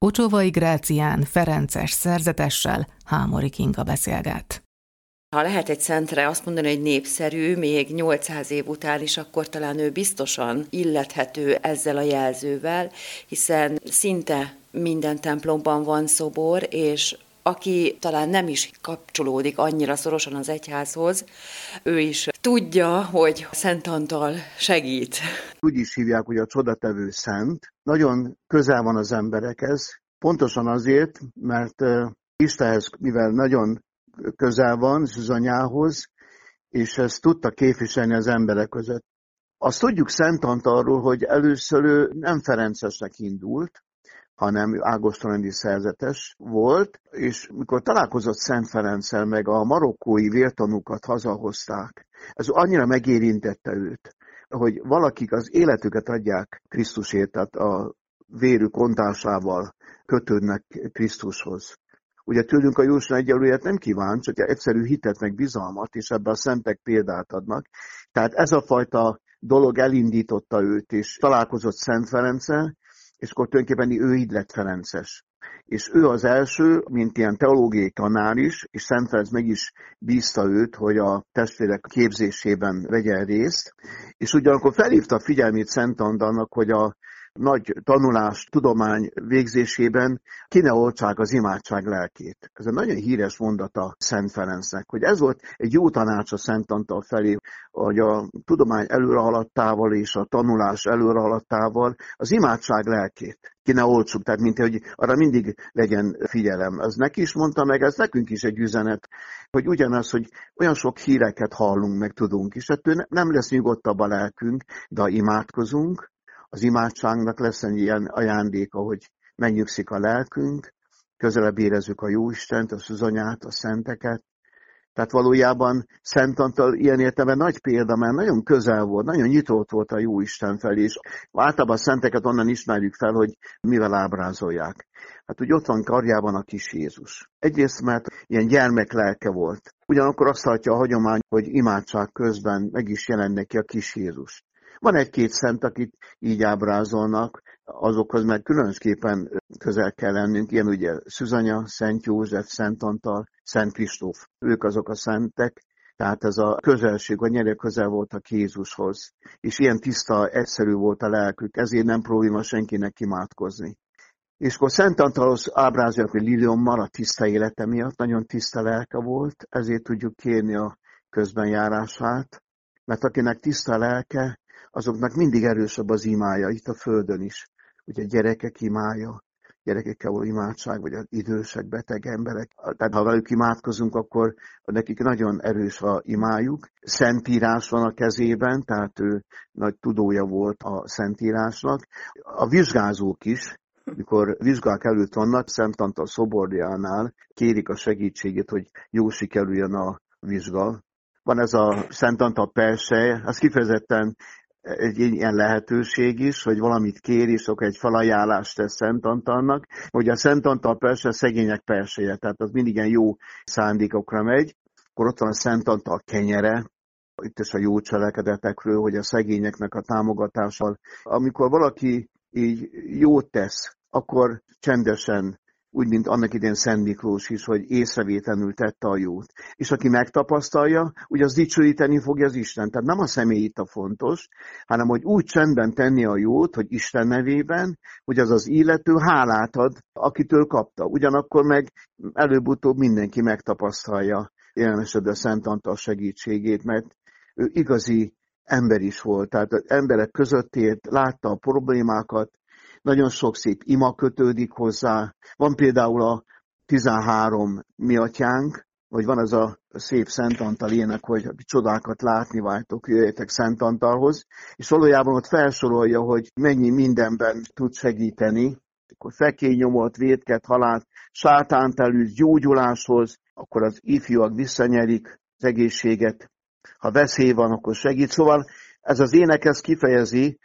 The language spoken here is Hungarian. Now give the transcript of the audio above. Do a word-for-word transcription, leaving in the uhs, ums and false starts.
Ocsovai Grácián ferences szerzetessel Hámori Kinga beszélget. Ha lehet egy szentre azt mondani, hogy népszerű, még nyolcszáz év után is, akkor talán ő biztosan illethető ezzel a jelzővel, hiszen szinte minden templomban van szobor, és aki talán nem is kapcsolódik annyira szorosan az egyházhoz, ő is tudja, hogy Szent Antal segít. Úgy is hívják, hogy a csodatevő szent. Nagyon közel van az emberekhez, pontosan azért, mert Istenhez, mivel nagyon közel van Zsuzsanyához, és ezt tudta képviselni az emberek között. Azt tudjuk Szent Antalról, hogy először ő nem ferencesnek indult, hanem ágostonrendi szerzetes volt, és mikor találkozott Szent Ferenccel, meg a marokkói vértanúkat hazahozták, ez annyira megérintette őt, hogy valakik az életüket adják Krisztusért, tehát a vérük ontásával kötődnek Krisztushoz. Ugye tőlünk a Jóisten egyelőre nem kíván, csak egyszerű hitet meg bizalmat, és ebben a szentek példát adnak. Tehát ez a fajta dolog elindította őt, és találkozott Szent Ferenccel, és akkor tulajdonképpen ő így lett ferences. És ő az első, mint ilyen teológiai tanár is, és Szent Ferenc meg is bízta őt, hogy a testvérek képzésében vegyen részt, és ugyanakkor felhívta a figyelmét Szent Antalnak, hogy a nagy tanulás, tudomány végzésében ki ne oltsák az imádság lelkét. Ez egy nagyon híres mondata Szent Ferencnek, hogy ez volt egy jó tanács a Szent Antal felé, hogy a tudomány előrehaladtával és a tanulás előrehaladtával az imádság lelkét ki ne oltsuk, tehát mint hogy arra mindig legyen figyelem. Ez neki is mondta meg, ez nekünk is egy üzenet, hogy ugyanaz, hogy olyan sok híreket hallunk, meg tudunk, és ettől nem lesz nyugodtabb a lelkünk, de ha imádkozunk, az imádságnak lesz egy ilyen ajándéka, hogy megnyugszik a lelkünk, közelebb érezzük a Jóistent, a Szűzanyát, a szenteket. Tehát valójában Szent Antal ilyen értelemben nagy példa, mert nagyon közel volt, nagyon nyitott volt a Jóisten felé, és általában a szenteket onnan ismerjük fel, hogy mivel ábrázolják. Hát úgy ott van karjában a kis Jézus. Egyrészt, mert ilyen gyermek lelke volt. Ugyanakkor azt tartja a hagyomány, hogy imádság közben meg is jelen neki a kis Jézus. Van egy-két szent, akit így ábrázolnak, azokhoz meg különösképpen közel kell lennünk, ilyen ugye Szűzanya, Szent József, Szent Antal, Szent Kristóf. Ők azok a szentek, tehát ez a közelség, a nyere közel voltak Jézushoz. És ilyen tiszta, egyszerű volt a lelkük, ezért nem probléma senkinek imádkozni. És akkor Szent Antalhoz ábrázolják, hogy Liliommal a tiszta élete miatt, nagyon tiszta lelke volt, ezért tudjuk kérni a közbenjárását, mert akinek tiszta lelke, azoknak mindig erősebb az imája, itt a földön is. Ugye gyerekek imája, gyerekekkel való imádság, vagy az idősek, beteg emberek. Tehát ha velük imádkozunk, akkor nekik nagyon erős a imájuk. Szentírás van a kezében, tehát ő nagy tudója volt a Szentírásnak. A vizsgázók is, mikor vizsgák előtt vannak, Szent Antal szoborjánál kérik a segítségét, hogy jó sikerüljön a vizsga. Van ez a Szent Antal persely, az kifejezetten egy ilyen lehetőség is, hogy valamit kér, és akkor egy felajánlást tesz Szent Antalnak, hogy a Szent Antal persze szegények perseje, tehát az mindig ilyen jó szándékokra megy. Akkor ott van a Szent Antal kenyere, itt is a jó cselekedetekről, hogy a szegényeknek a támogatásával. Amikor valaki így jót tesz, akkor csendesen, úgy, mint annak idején Szent Miklós is, hogy észrevétlenül tette a jót. És aki megtapasztalja, ugye az dicsőíteni fogja az Isten. Tehát nem a személy itt a fontos, hanem hogy úgy csendben tenni a jót, hogy Isten nevében, hogy az az illető hálát ad, akitől kapta. Ugyanakkor meg előbb-utóbb mindenki megtapasztalja jelen esetben a Szent Antal segítségét, mert ő igazi ember is volt. Tehát az emberek között élt, látta a problémákat, nagyon sok szép ima kötődik hozzá. Van például a tizenhárom mi atyánk, vagy van ez a szép Szent Antal ének, hogy csodákat látni váltok, jöjjetek Szent Antalhoz, és valójában ott felsorolja, hogy mennyi mindenben tud segíteni. Akkor fekénynyomot, vétket, halált, sátánt elűz, gyógyuláshoz, akkor az ifjúak visszanyerik az egészséget. Ha veszély van, akkor segít. Szóval ez az ének ezt kifejezi,